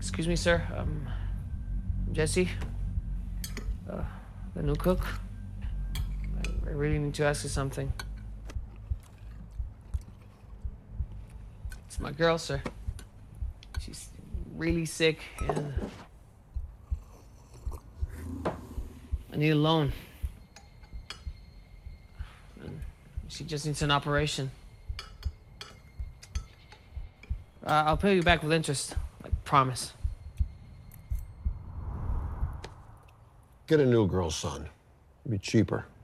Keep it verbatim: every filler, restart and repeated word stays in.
Excuse me, sir. Um, Jesse, uh, the new cook. I, I really need to ask you something. It's my girl, sir. She's really sick, and I need a loan. And she just needs an operation. Uh, I'll pay you back with interest, like promise. Get a new girl, son. It'll be cheaper.